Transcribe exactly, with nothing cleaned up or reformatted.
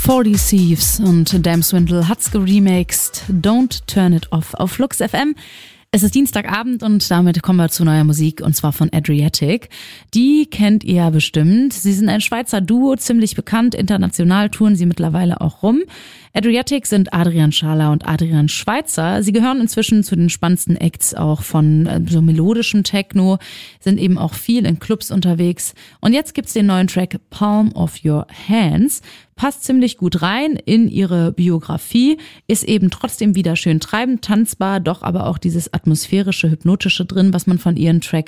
forty Thieves und Damn Swindle hat's geremixed. Don't Turn It Off auf Flux F M. Es ist Dienstagabend und damit kommen wir zu neuer Musik und zwar von Adriatic. Die kennt ihr ja bestimmt. Sie sind ein Schweizer Duo, ziemlich bekannt. International touren sie mittlerweile auch rum. Adriatic sind Adrian Schaler und Adrian Schweizer. Sie gehören inzwischen zu den spannendsten Acts auch von äh, so melodischem Techno, sind eben auch viel in Clubs unterwegs. Und jetzt gibt's den neuen Track Palm of Your Hands. Passt ziemlich gut rein in ihre Biografie, ist eben trotzdem wieder schön treibend, tanzbar, doch aber auch dieses atmosphärische, hypnotische drin, was man von ihren Tracks